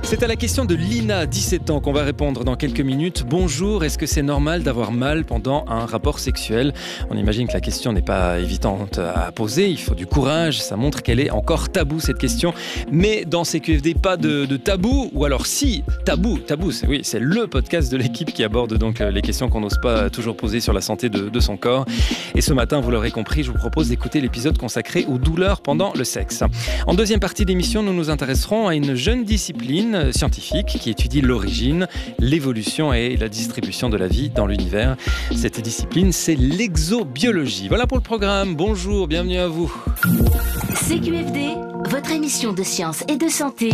C'est à la question de Lina, 17 ans, qu'on va répondre dans quelques minutes. Bonjour, est-ce que c'est normal d'avoir mal pendant un rapport sexuel ? On imagine que la question n'est pas évidente à poser, il faut du courage, ça montre qu'elle est encore taboue cette question. Mais dans CQFD, pas de tabou, ou alors si, tabou, c'est le podcast de l'équipe qui aborde donc les questions qu'on n'ose pas toujours poser sur la santé de son corps. Et ce matin, vous l'aurez compris, je vous propose d'écouter l'épisode consacré aux douleurs pendant le sexe. En deuxième partie d'émission, nous nous intéresserons à une jeune discipline scientifique qui étudie l'origine, l'évolution et la distribution de la vie dans l'univers. Cette discipline, c'est l'exobiologie. Voilà pour le programme. Bonjour, bienvenue à vous. CQFD, votre émission de science et de santé.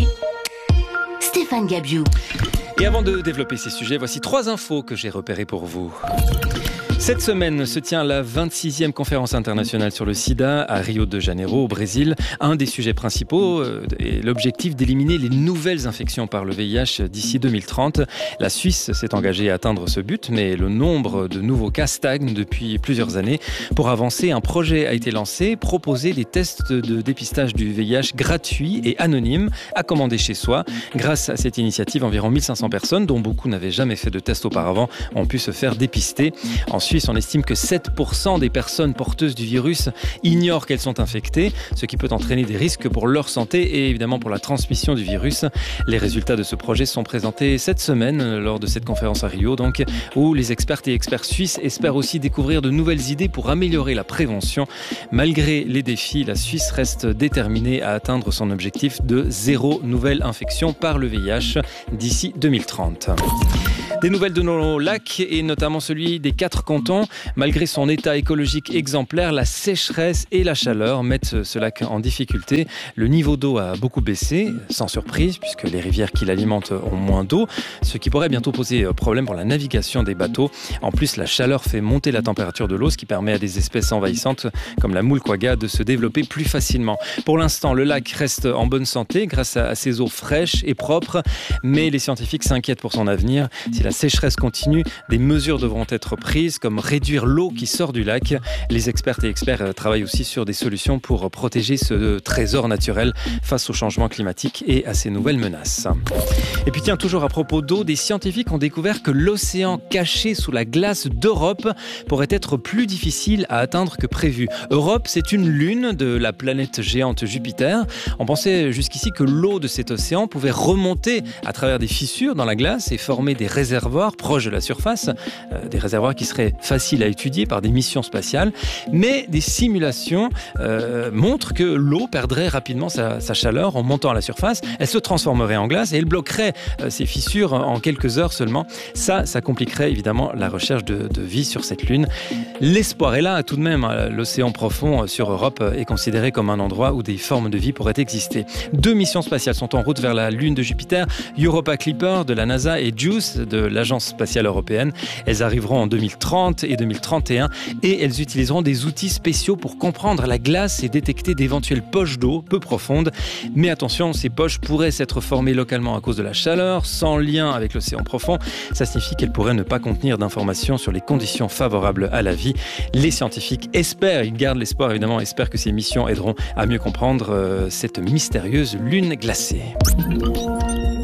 Stéphane Gabiou. Et avant de développer ces sujets, voici 3 infos que j'ai repérées pour vous. Cette semaine se tient la 26e conférence internationale sur le sida à Rio de Janeiro, au Brésil. Un des sujets principaux est l'objectif d'éliminer les nouvelles infections par le VIH d'ici 2030. La Suisse s'est engagée à atteindre ce but, mais le nombre de nouveaux cas stagne depuis plusieurs années. Pour avancer, un projet a été lancé, proposer des tests de dépistage du VIH gratuits et anonymes à commander chez soi. Grâce à cette initiative, environ 1500 personnes, dont beaucoup n'avaient jamais fait de test auparavant, ont pu se faire dépister. En Suisse, on estime que 7% des personnes porteuses du virus ignorent qu'elles sont infectées, ce qui peut entraîner des risques pour leur santé et évidemment pour la transmission du virus. Les résultats de ce projet sont présentés cette semaine lors de cette conférence à Rio, donc, où les expertes et experts suisses espèrent aussi découvrir de nouvelles idées pour améliorer la prévention. Malgré les défis, la Suisse reste déterminée à atteindre son objectif de 0 nouvelle infection par le VIH d'ici 2030. Des nouvelles de nos lacs et notamment celui des 4 cantons. Malgré son état écologique exemplaire, la sécheresse et la chaleur mettent ce lac en difficulté. Le niveau d'eau a beaucoup baissé, sans surprise, puisque les rivières qui l'alimentent ont moins d'eau, ce qui pourrait bientôt poser problème pour la navigation des bateaux. En plus, la chaleur fait monter la température de l'eau, ce qui permet à des espèces envahissantes comme la moule quagga de se développer plus facilement. Pour l'instant, le lac reste en bonne santé grâce à ses eaux fraîches et propres, mais les scientifiques s'inquiètent pour son avenir. Si la sécheresse continue, des mesures devront être prises, comme réduire l'eau qui sort du lac. Les expertes et experts travaillent aussi sur des solutions pour protéger ce trésor naturel face au changement climatique et à ces nouvelles menaces. Et puis tiens, toujours à propos d'eau, des scientifiques ont découvert que l'océan caché sous la glace d'Europe pourrait être plus difficile à atteindre que prévu. Europe, c'est une lune de la planète géante Jupiter. On pensait jusqu'ici que l'eau de cet océan pouvait remonter à travers des fissures dans la glace et former des réservoirs proches de la surface, des réservoirs qui seraient faciles à étudier par des missions spatiales, mais des simulations montrent que l'eau perdrait rapidement sa chaleur en montant à la surface, elle se transformerait en glace et elle bloquerait ces fissures en quelques heures seulement. Ça compliquerait évidemment la recherche de vie sur cette lune. L'espoir est là tout de même. L'océan profond sur Europe est considéré comme un endroit où des formes de vie pourraient exister. 2 missions spatiales sont en route vers la lune de Jupiter, Europa Clipper de la NASA et JUICE de l'Agence spatiale européenne. Elles arriveront en 2030 et 2031 et elles utiliseront des outils spéciaux pour comprendre la glace et détecter d'éventuelles poches d'eau peu profondes. Mais attention, ces poches pourraient s'être formées localement à cause de la chaleur, sans lien avec l'océan profond. Ça signifie qu'elles pourraient ne pas contenir d'informations sur les conditions favorables à la vie. Les scientifiques espèrent, ils gardent l'espoir évidemment, espèrent que ces missions aideront à mieux comprendre cette mystérieuse lune glacée.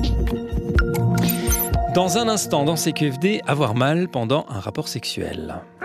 Dans un instant, dans CQFD, avoir mal pendant un rapport sexuel.